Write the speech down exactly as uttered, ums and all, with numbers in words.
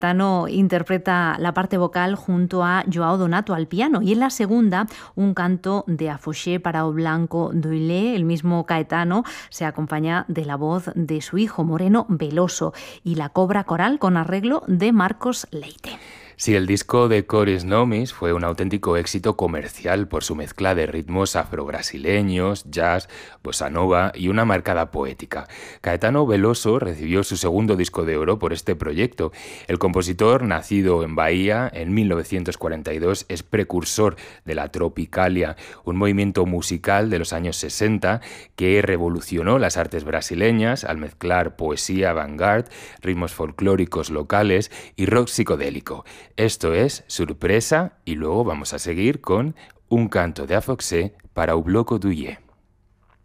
Tano interpreta la parte vocal junto a Joao Donato al piano y en la segunda un canto de Afoxé para o Blanco Doilé. El mismo Caetano se acompaña de la voz de su hijo Moreno Veloso y la cobra coral con arreglo de Marcos Leite. Sí, el disco de Coris Nomis fue un auténtico éxito comercial por su mezcla de ritmos afrobrasileños, jazz, bossa nova y una marcada poética. Caetano Veloso recibió su segundo disco de oro por este proyecto. El compositor, nacido en Bahía en mil novecientos cuarenta y dos, es precursor de la tropicalia, un movimiento musical de los años sesenta que revolucionó las artes brasileñas al mezclar poesía avant-garde, ritmos folclóricos locales y rock psicodélico. Esto es Sorpresa y luego vamos a seguir con Un canto de Afoxé para o Bloco Doilé.